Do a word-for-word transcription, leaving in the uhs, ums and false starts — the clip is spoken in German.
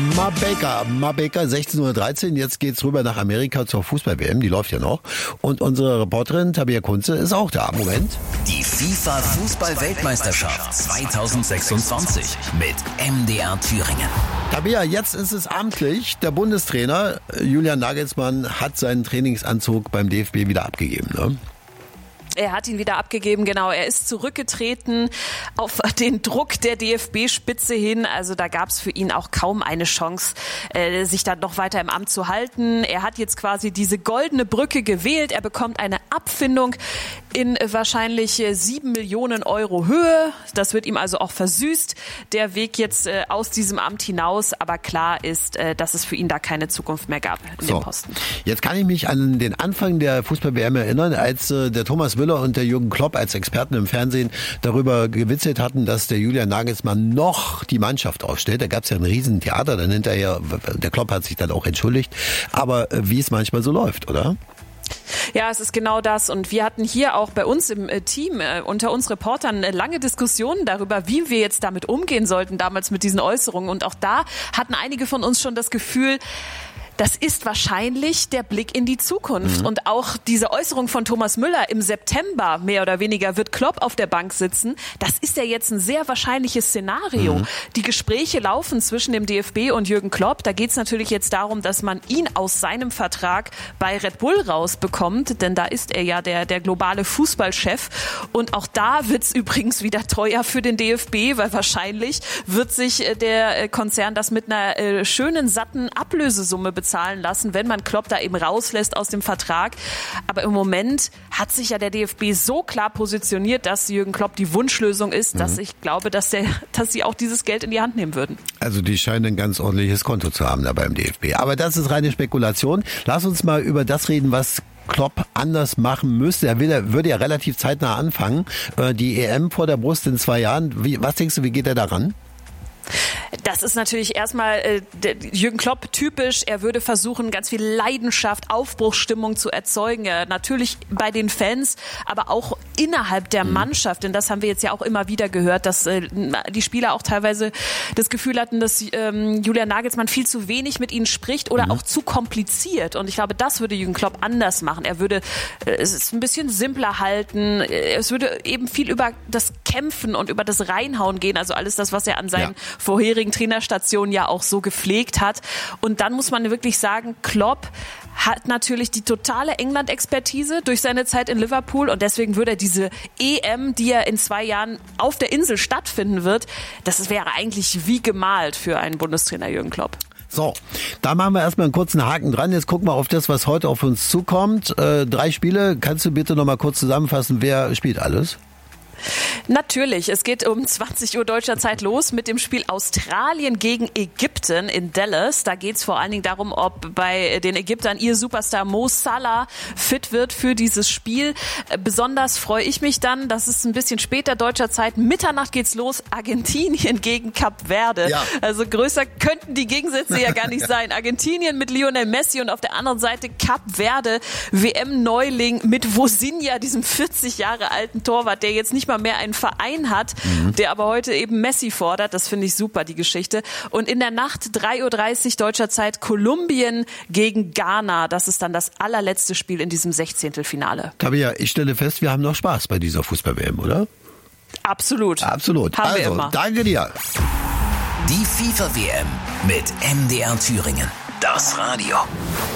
Mabeka, Mabeka, sechzehn Uhr dreizehn. Jetzt geht's rüber nach Amerika zur Fußball-W M. Die läuft ja noch. Und unsere Reporterin Tabea Kunze ist auch da. Moment. Die FIFA-Fußball-Weltmeisterschaft zweitausendsechsundzwanzig mit M D R Thüringen. Tabea, jetzt ist es amtlich. Der Bundestrainer Julian Nagelsmann hat seinen Trainingsanzug beim D F B wieder abgegeben, ne? Er hat ihn wieder abgegeben, genau. Er ist zurückgetreten auf den Druck der D F B-Spitze hin. Also da gab es für ihn auch kaum eine Chance, äh, sich dann noch weiter im Amt zu halten. Er hat jetzt quasi diese goldene Brücke gewählt. Er bekommt eine Abfindung in wahrscheinlich sieben Millionen Euro Höhe. Das wird ihm also auch versüßt, der Weg jetzt äh, aus diesem Amt hinaus. Aber klar ist, äh, dass es für ihn da keine Zukunft mehr gab in so, dem Posten. Jetzt kann ich mich an den Anfang der Fußball-W M erinnern, als äh, der Thomas Müller und der Jürgen Klopp als Experten im Fernsehen darüber gewitzelt hatten, dass der Julian Nagelsmann noch die Mannschaft aufstellt. Da gab es ja ein Riesentheater, dann hinterher, der Klopp hat sich dann auch entschuldigt. Aber äh, wie es manchmal so läuft, oder? Ja, es ist genau das. Und wir hatten hier auch bei uns im Team äh, unter uns Reportern äh, lange Diskussionen darüber, wie wir jetzt damit umgehen sollten, damals mit diesen Äußerungen. Und auch da hatten einige von uns schon das Gefühl, das ist wahrscheinlich der Blick in die Zukunft. Mhm. Und auch diese Äußerung von Thomas Müller im September, mehr oder weniger, wird Klopp auf der Bank sitzen. Das ist ja jetzt ein sehr wahrscheinliches Szenario. Mhm. Die Gespräche laufen zwischen dem D F B und Jürgen Klopp. Da geht es natürlich jetzt darum, dass man ihn aus seinem Vertrag bei Red Bull rausbekommt. Denn da ist er ja der, der globale Fußballchef. Und auch da wird es übrigens wieder teuer für den D F B, weil wahrscheinlich wird sich der Konzern das mit einer äh, schönen, satten Ablösesumme bezahlen lassen, wenn man Klopp da eben rauslässt aus dem Vertrag. Aber im Moment hat sich ja der D F B so klar positioniert, dass Jürgen Klopp die Wunschlösung ist, mhm. dass ich glaube, dass, der, dass sie auch dieses Geld in die Hand nehmen würden. Also die scheinen ein ganz ordentliches Konto zu haben da beim D F B. Aber das ist reine Spekulation. Lass uns mal über das reden, was Klopp anders machen müsste. Er will, er würde ja relativ zeitnah anfangen. Die E M vor der Brust in zwei Jahren. Wie, was denkst du, wie geht er da ran? Das ist natürlich erstmal äh, Jürgen Klopp typisch. Er würde versuchen, ganz viel Leidenschaft, Aufbruchsstimmung zu erzeugen. Ja, natürlich bei den Fans, aber auch innerhalb der mhm. Mannschaft. Denn das haben wir jetzt ja auch immer wieder gehört, dass äh, die Spieler auch teilweise das Gefühl hatten, dass ähm, Julian Nagelsmann viel zu wenig mit ihnen spricht oder mhm. auch zu kompliziert. Und ich glaube, das würde Jürgen Klopp anders machen. Er würde äh, es ein bisschen simpler halten. Es würde eben viel über das Kämpfen und über das Reinhauen gehen. Also alles das, was er an seinen ja. vorherigen Trainerstationen ja auch so gepflegt hat. Und dann muss man wirklich sagen, Klopp hat natürlich die totale England-Expertise durch seine Zeit in Liverpool und deswegen würde er diese E M, die ja in zwei Jahren auf der Insel stattfinden wird, das wäre eigentlich wie gemalt für einen Bundestrainer Jürgen Klopp. So, da machen wir erstmal einen kurzen Haken dran. Jetzt gucken wir auf das, was heute auf uns zukommt. Äh, drei Spiele. Kannst du bitte noch mal kurz zusammenfassen, wer spielt alles? Natürlich, es geht um zwanzig Uhr deutscher Zeit los mit dem Spiel Australien gegen Ägypten in Dallas. Da geht es vor allen Dingen darum, ob bei den Ägyptern ihr Superstar Mo Salah fit wird für dieses Spiel. Besonders freue ich mich dann, das ist ein bisschen später deutscher Zeit, Mitternacht geht's los, Argentinien gegen Kap Verde. Ja. Also größer könnten die Gegensätze ja gar nicht ja. sein. Argentinien mit Lionel Messi und auf der anderen Seite Kap Verde, W M-Neuling mit Vozinha, diesem vierzig Jahre alten Torwart, der jetzt nicht mal mehr einen Verein hat, mhm. der aber heute eben Messi fordert. Das finde ich super, die Geschichte. Und in der Nacht drei Uhr dreißig deutscher Zeit Kolumbien gegen Ghana. Das ist dann das allerletzte Spiel in diesem Sechzehntelfinale. Tabea, ich stelle fest, wir haben noch Spaß bei dieser Fußball-W M, oder? Absolut. Absolut. Haben also, wir immer. Danke dir. Die FIFA-W M mit M D R Thüringen. Das Radio.